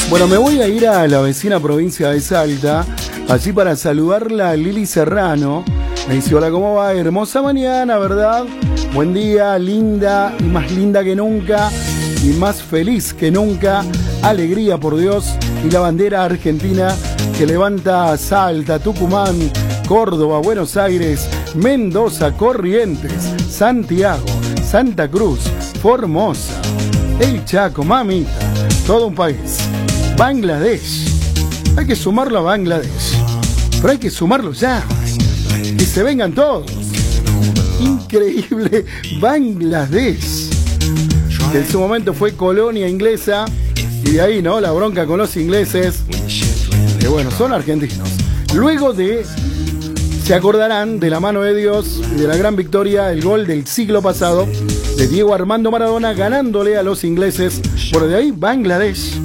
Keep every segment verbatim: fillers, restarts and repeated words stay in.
Bueno, me voy a ir a la vecina provincia de Salta, allí para saludarla a Lili Serrano. Me dice, hola, ¿cómo va? Hermosa mañana, ¿verdad? Buen día, linda y más linda que nunca y más feliz que nunca. Alegría, por Dios, y la bandera argentina que levanta Salta, Tucumán, Córdoba, Buenos Aires, Mendoza, Corrientes, Santiago, Santa Cruz, Formosa, El Chaco, mamita, todo un país. Bangladesh, hay que sumarlo a Bangladesh, pero hay que sumarlo ya, que se vengan todos. Increíble, Bangladesh, que en su momento fue colonia inglesa, y de ahí, ¿no? La bronca con los ingleses, que bueno, son argentinos. Luego de, se acordarán de la mano de Dios y de la gran victoria, el gol del siglo pasado de Diego Armando Maradona ganándole a los ingleses. Por de ahí Bangladesh,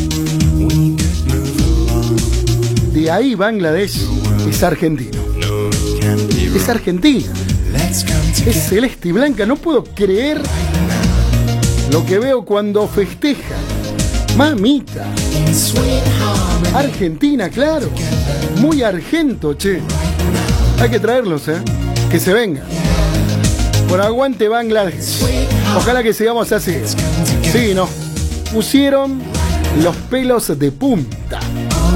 de ahí Bangladesh es argentino, es Argentina, es celeste y blanca. No puedo creer lo que veo cuando festeja. Mamita, Argentina, claro, muy argento, che. Hay que traerlos, eh, que se vengan. Por aguante Bangladesh. Ojalá que sigamos así. Sí, nos pusieron los pelos de punta,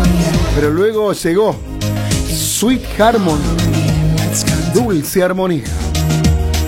pero luego llegó Sweet Harmony, dulce armonía.